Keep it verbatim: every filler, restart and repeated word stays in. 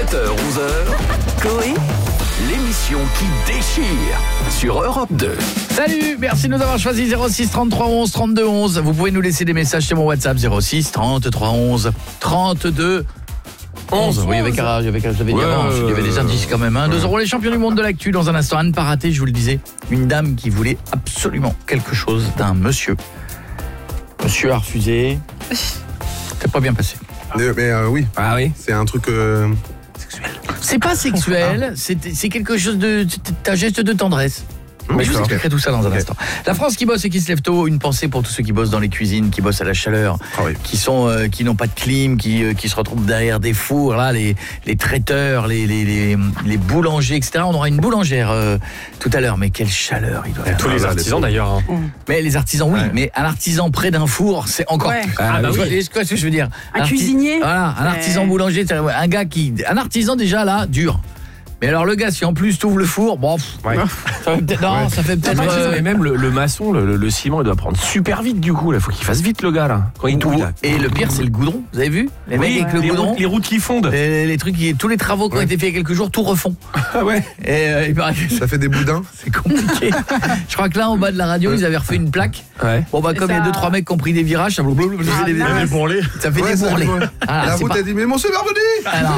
sept heures onze heures, Coé, l'émission qui déchire sur Europe deux. Salut, merci de nous avoir choisi zéro six trente-trois onze trente-deux onze. Vous pouvez nous laisser des messages sur mon WhatsApp zéro six trente-trois onze trente-deux onze. Oui, avec un, avec un, j'avais dit Ouais, avant, il y avait des indices quand même. Hein. Nous aurons les champions du monde de l'actu dans un instant. À ne pas rater, je vous le disais, une dame qui voulait absolument quelque chose d'un monsieur. Monsieur a refusé. C'est pas bien passé. Mais, mais euh, oui, Ah oui. c'est un truc euh, C'est pas sexuel, c'est c'est quelque chose de... C'est un geste de tendresse. Mais je vous D'accord. expliquerai tout ça dans un instant. La France qui bosse et qui se lève tôt, une pensée pour tous ceux qui bossent dans les cuisines, qui bossent à la chaleur, Ah oui. qui sont euh, qui n'ont pas de clim, qui euh, qui se retrouvent derrière des fours, là, les les traiteurs, les les les, les boulangers, et cetera. On aura une boulangère euh, tout à l'heure, mais quelle chaleur il doit faire. Tous les Ah, artisans les- d'ailleurs. hein. Mais les artisans, oui, Ouais. mais un artisan près d'un four, c'est encore Ouais. plus. Ah, bah Vous oui. voyez ce que je veux dire? Un arti- cuisinier. Voilà, un Ouais. artisan boulanger, c'est un gars qui, un artisan déjà là, dur. Mais alors le gars, si en plus t'ouvres le four, bon, pff, Ouais. ça fait peut-être, non, ça fait peut-être. Après, euh, et même le, le maçon, le, le- le ciment, il doit prendre super vite du coup. Il faut qu'il fasse vite le gars là. Quand il touille là. Et le pire, c'est le goudron. Vous avez vu les mecs Oui, avec le les, goudron, routes, les routes qui fondent. les, les trucs, qui- tous les travaux qui ont été faits il y a quelques jours, tout refont. Ah ouais. Et euh, il paraît que ça fait des boudins. c'est compliqué. Je crois que là, en bas de la radio, ils avaient refait une plaque. Ouais. Bon bah Et comme il y a ça- deux trois mecs qui ont pris des virages, ça, blablabla, ça fait des, mince. ça fait Ouais, des ça bourrelets. fait- Voilà, la c'est route pas- a dit mais mon super venu. Alors,